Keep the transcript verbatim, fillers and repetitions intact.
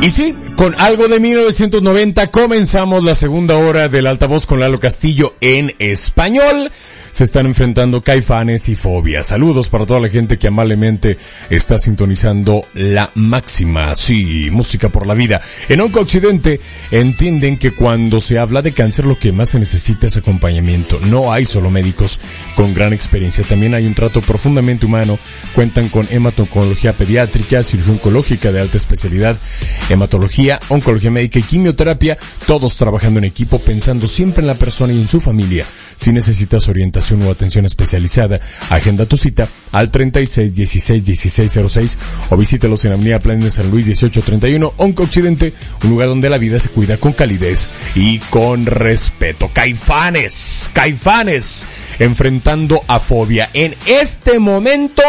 Y sí, con algo de mil novecientos noventa comenzamos la segunda hora del Altavoz con Lalo Castillo en español. Se están enfrentando Caifanes y Fobia. Saludos para toda la gente que amablemente está sintonizando la máxima, sí, música por la vida. En Oncooccidente entienden que cuando se habla de cáncer lo que más se necesita es acompañamiento. No hay solo médicos con gran experiencia, también hay un trato profundamente humano. Cuentan con hemato-oncología pediátrica, cirugía oncológica de alta especialidad, hematología, oncología médica y quimioterapia, todos trabajando en equipo, pensando siempre en la persona y en su familia. Si necesitas orientación o atención especializada, agenda tu cita al treinta y seis dieciséis dieciséis cero seis o visítalos en Avenida Plan de San Luis dieciocho treinta y uno, Oncooccidente, un lugar donde la vida se cuida con calidez y con respeto. Caifanes, Caifanes, enfrentando a Fobia. En este momento